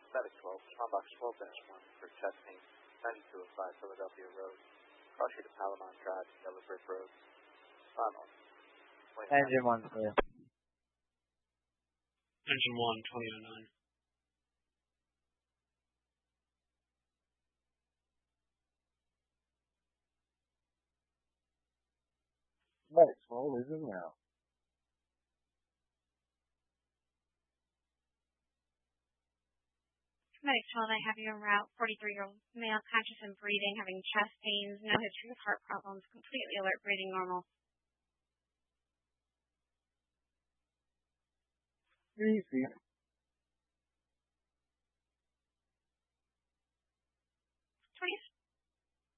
Medic 12, Sean Box 12-1 for chest pain, 9205 Philadelphia Road. Cross street to Palomar Drive, Yellow Brick Road. Final. Engine 1 clear. Engine 1, 2009. Medic 12 is in now. Medic 12, I have you en route. 43-year-old male, conscious and breathing, having chest pains, no history of heart problems, completely alert, breathing normal. Easy.